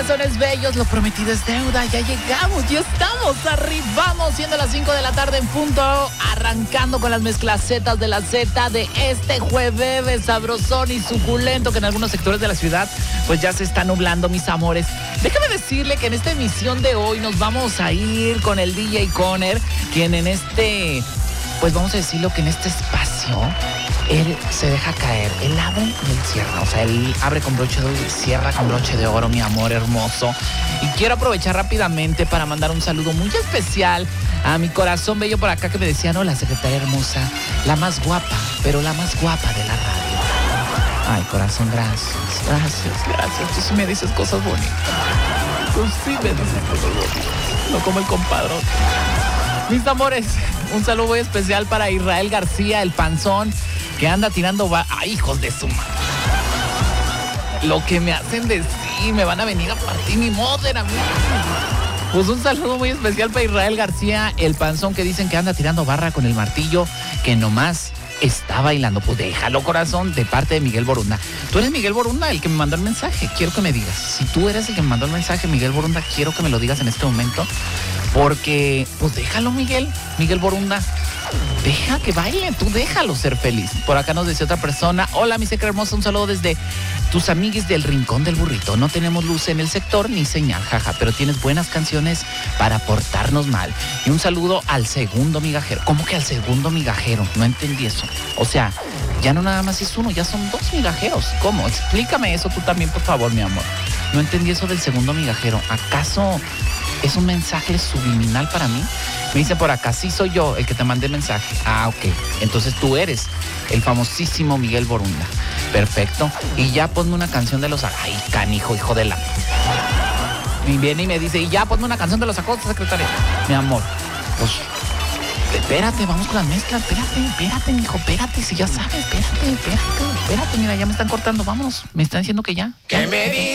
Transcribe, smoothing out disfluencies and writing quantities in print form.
corazones bellos, lo prometido es deuda. Ya llegamos, ya estamos, arribamos, siendo las 5 de la tarde en punto, arrancando con las mezclacetas de la Z de este jueves sabrosón y suculento que en algunos sectores de la ciudad pues ya se está nublando, mis amores. Déjame decirle que en esta emisión de hoy nos vamos a ir con el DJ Conner, quien en este, pues vamos a decirlo que en este espacio él se deja caer, él abre y él cierra, o sea, él abre con broche de oro y cierra con broche de oro, mi amor hermoso. Y quiero aprovechar rápidamente para mandar un saludo muy especial a mi corazón bello por acá que me decía, no, la secretaria hermosa, la más guapa, pero la más guapa de la radio. Ay, corazón, gracias. Tú sí me dices cosas bonitas. Tú sí me dices cosas bonitas. No como el compadrón. Mis amores, un saludo muy especial para Israel García, el panzón, que anda tirando... ¡Ay, hijos de su madre! Lo que me hacen decir, me van a venir a partir mi moder a mí. Pues un saludo muy especial para Israel García, el panzón, que dicen que anda tirando barra con el martillo, que nomás está bailando. Pues déjalo, corazón, de parte de Miguel Borunda. Tú eres Miguel Borunda, el que me mandó el mensaje. Quiero que me digas. Si tú eres el que me mandó el mensaje, Miguel Borunda, quiero que me lo digas en este momento. Porque, pues déjalo, Miguel Borunda. Deja que baile, tú déjalo ser feliz. Por acá nos decía otra persona, hola mi secre hermosa, un saludo desde tus amiguis del Rincón del Burrito. No tenemos luz en el sector ni señal, jaja, pero tienes buenas canciones para portarnos mal. Y un saludo al segundo migajero. ¿Cómo que al segundo migajero? No entendí eso. O sea, ya no nada más es uno, ya son dos migajeros. ¿Cómo? Explícame eso tú también, por favor, mi amor. No entendí eso del segundo migajero. ¿Acaso es un mensaje subliminal para mí? Me dice por acá, sí soy yo el que te mandé el mensaje. Ah, ok. Entonces tú eres el famosísimo Miguel Borunda. Perfecto. Y ya ponme una canción de los... Ay, canijo, hijo de la... Y viene y me dice, y ya ponme una canción de los Acosta, secretaria. Mi amor, pues... Espérate, vamos con las mezclas. Espérate, mijo, espérate. Si ya sabes, espérate. Mira, ya me están cortando, vámonos. Me están diciendo que ya. ¿Qué me dices?